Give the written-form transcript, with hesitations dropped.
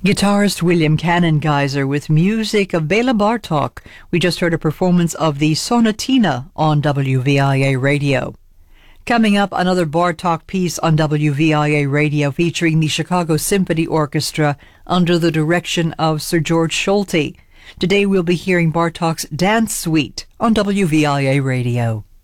Guitarist William Cannongeiser with music of Bela Bartok. We just heard a performance of the Sonatina on WVIA Radio. Coming up, another Bartok piece on WVIA Radio featuring the Chicago Symphony Orchestra under the direction of Sir George Solti. Today we'll be hearing Bartok's Dance Suite on WVIA Radio.